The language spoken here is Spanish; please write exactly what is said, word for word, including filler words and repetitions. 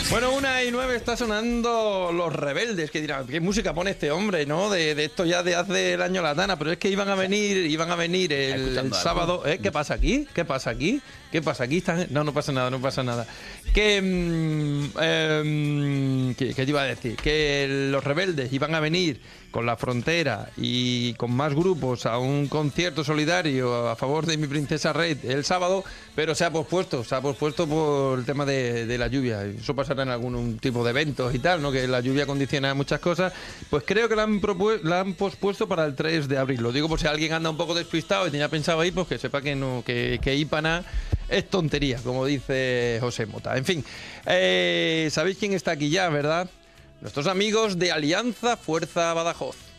Bueno, una y nueve está sonando Los Rebeldes, que dirán, ¿qué música pone este hombre, no? De, de esto ya de hace el año Latana, pero es que iban a venir, iban a venir el, el sábado. ¿Eh? ¿Qué pasa aquí? ¿Qué pasa aquí? ¿Qué pasa aquí? ¿Están? No, no pasa nada, no pasa nada. Que, mmm, eh, ¿qué, ¿Qué te iba a decir? Que Los Rebeldes iban a venir con La Frontera y con más grupos a un concierto solidario a favor de Mi Princesa Red el sábado, pero se ha pospuesto, se ha pospuesto por el tema de, de la lluvia. Eso pasará en algún tipo de eventos y tal, ¿no? Que la lluvia condiciona muchas cosas. Pues creo que la han, la han pospuesto para el tres de abril. Lo digo por si alguien anda un poco despistado y tenía pensado ahí, pues que sepa que no, que, que Ipana es tontería, como dice José Mota. En fin, eh, ¿sabéis quién está aquí ya, verdad? Nuestros amigos de Alianza Fuerza Badajoz.